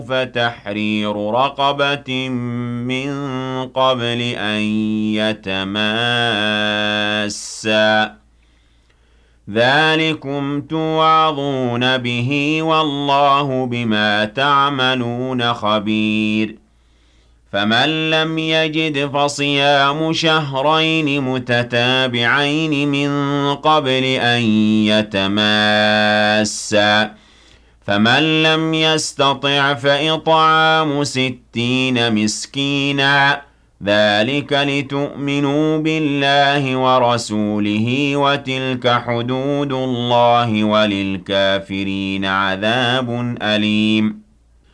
فتحرير رقبة من قبل أن يتماسا ذلكم توعظون به والله بما تعملون خبير فمن لم يجد فصيام شهرين متتابعين من قبل أن يتماسا فمن لم يستطع فإطعام 60 مسكينا ذلك لتؤمنوا بالله ورسوله وتلك حدود الله وللكافرين عذاب أليم